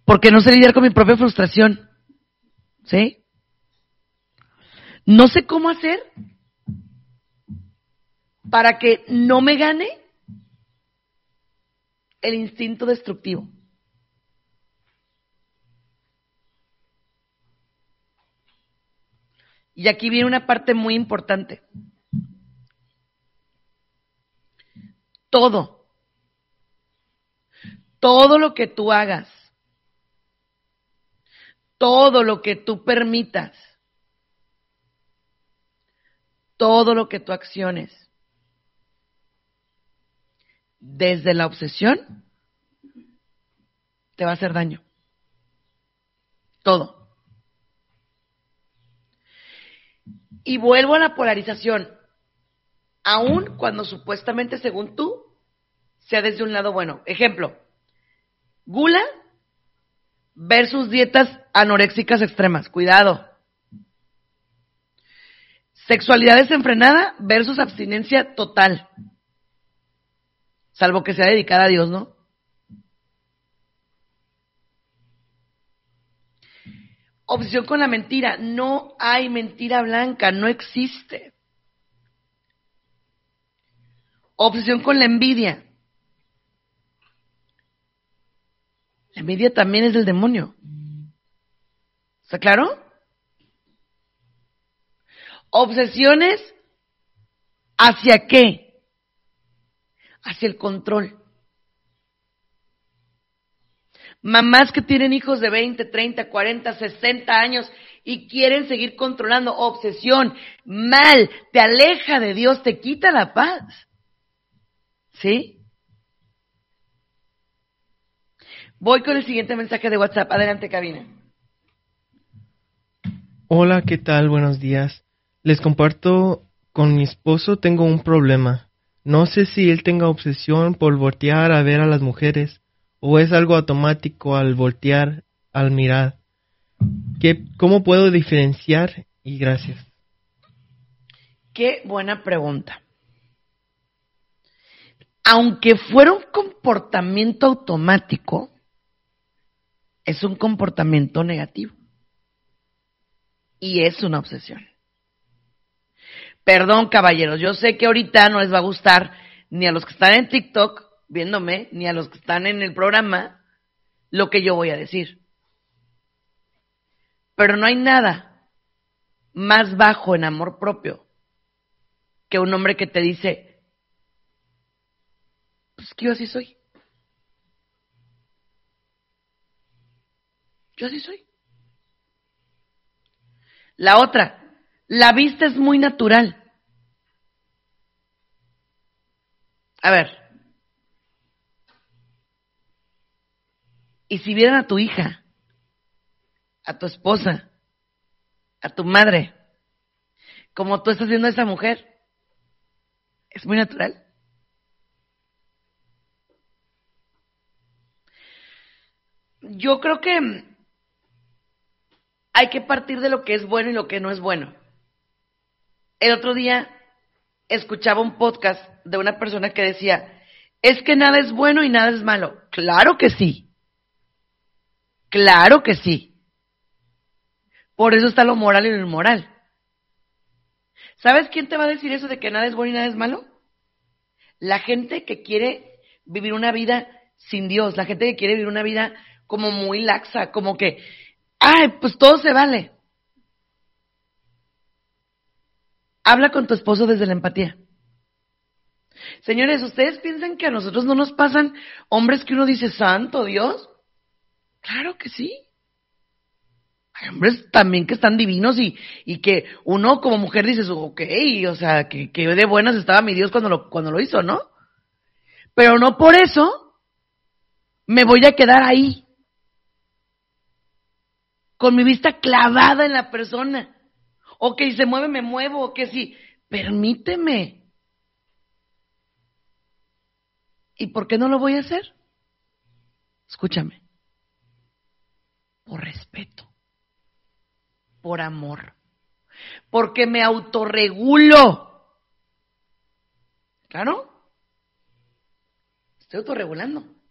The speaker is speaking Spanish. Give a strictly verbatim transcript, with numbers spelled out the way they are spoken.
Porque no sé lidiar con mi propia frustración. ¿Sí? No sé cómo hacer para que no me gane el instinto destructivo. Y aquí viene una parte muy importante. Todo, todo lo que tú hagas, todo lo que tú permitas, todo lo que tú acciones, desde la obsesión, te va a hacer daño. Todo. Y vuelvo a la polarización. Aun cuando supuestamente, según tú, sea desde un lado bueno. Ejemplo, gula versus dietas anoréxicas extremas. Cuidado. Sexualidad desenfrenada versus abstinencia total. Salvo que sea dedicada a Dios, ¿no? Obsesión con la mentira. No hay mentira blanca, no existe. Obsesión con la envidia. La envidia también es del demonio. ¿Está claro? Obsesiones, ¿hacia qué? Hacia el control. Mamás que tienen hijos de veinte, treinta, cuarenta, sesenta años y quieren seguir controlando. Obsesión, mal, te aleja de Dios, te quita la paz. ¿Sí? Voy con el siguiente mensaje de WhatsApp. Adelante, cabina. Hola, ¿qué tal? Buenos días. Les comparto, con mi esposo tengo un problema. No sé si él tenga obsesión por voltear a ver a las mujeres o es algo automático al voltear, al mirar. ¿Qué, ¿Cómo puedo diferenciar? Y gracias. Qué buena pregunta. Aunque fuera un comportamiento automático, es un comportamiento negativo. Y es una obsesión. Perdón, caballeros, yo sé que ahorita no les va a gustar ni a los que están en TikTok viéndome, ni a los que están en el programa, lo que yo voy a decir. Pero no hay nada más bajo en amor propio que un hombre que te dice, pues que yo así soy. Yo así soy. La otra, la vista es muy natural. A ver, y si vieran a tu hija, a tu esposa, a tu madre, como tú estás viendo a esa mujer, es muy natural. Yo creo que hay que partir de lo que es bueno y lo que no es bueno. El otro día escuchaba un podcast de una persona que decía, es que nada es bueno y nada es malo. Claro que sí. Claro que sí. Por eso está lo moral y lo inmoral. ¿Sabes quién te va a decir eso de que nada es bueno y nada es malo? La gente que quiere vivir una vida sin Dios, la gente que quiere vivir una vida como muy laxa, como que, ay, pues todo se vale. Habla con tu esposo desde la empatía. Señores, ¿ustedes piensan que a nosotros no nos pasan hombres que uno dice, santo Dios? Claro que sí. Hay hombres también que están divinos y, y que uno como mujer dices, ok, o sea, que, que de buenas estaba mi Dios cuando lo, cuando lo hizo, ¿no? Pero no por eso me voy a quedar ahí, con mi vista clavada en la persona. O que si se mueve, me muevo, o que si, permíteme. ¿Y por qué no lo voy a hacer? Escúchame. Por respeto. Por amor. Porque me autorregulo. ¿Claro? Estoy autorregulando.